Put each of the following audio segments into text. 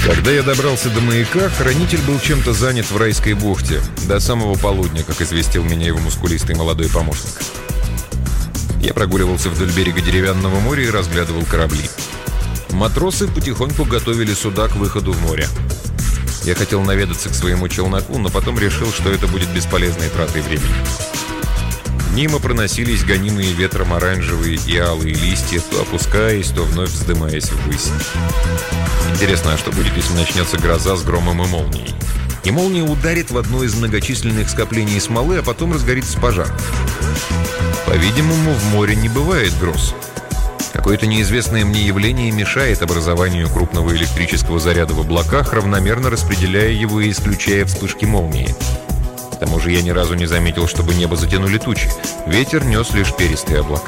Когда я добрался до маяка, хранитель был чем-то занят в райской бухте. До самого полудня, как известил меня его мускулистый молодой помощник. Я прогуливался вдоль берега деревянного моря и разглядывал корабли. Матросы потихоньку готовили суда к выходу в море. Я хотел наведаться к своему челноку, но потом решил, что это будет бесполезной тратой времени. Мимо проносились гонимые ветром оранжевые и алые листья, то опускаясь, то вновь вздымаясь ввысь. Интересно, а что будет, если начнется гроза с громом и молнией? И молния ударит в одно из многочисленных скоплений смолы, а потом разгорится пожар. По-видимому, в море не бывает гроз. Какое-то неизвестное мне явление мешает образованию крупного электрического заряда в облаках, равномерно распределяя его и исключая вспышки молнии. К тому же я ни разу не заметил, чтобы небо затянули тучи. Ветер нес лишь перистые облака.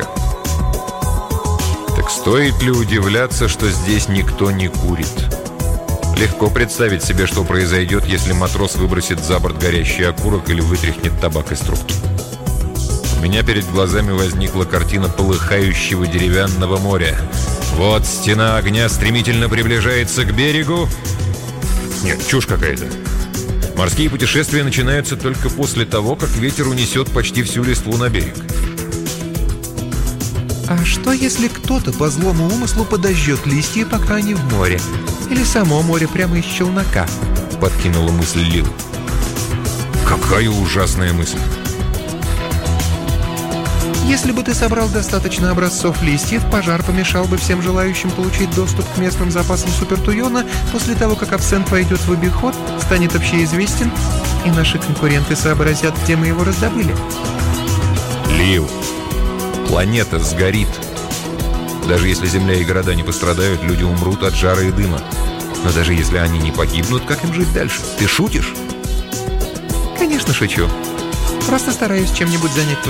Так стоит ли удивляться, что здесь никто не курит? Легко представить себе, что произойдет, если матрос выбросит за борт горящий окурок или вытряхнет табак из трубки. У меня перед глазами возникла картина полыхающего деревянного моря. Вот стена огня стремительно приближается к берегу. Нет, чушь какая-то. Морские путешествия начинаются только после того, как ветер унесет почти всю листву на берег. А что, если кто-то по злому умыслу подожжет листья, пока они в море? Или само море прямо из челнока? Подкинула мысль Лил. Какая ужасная мысль. Если бы ты собрал достаточно образцов листьев, пожар помешал бы всем желающим получить доступ к местным запасам супертуйона после того, как абсент войдет в обиход, станет общеизвестен, и наши конкуренты сообразят, где мы его раздобыли. Лил, планета сгорит. Даже если Земля и города не пострадают, люди умрут от жара и дыма. Но даже если они не погибнут, как им жить дальше? Ты шутишь? Конечно, шучу. Просто стараюсь чем-нибудь занять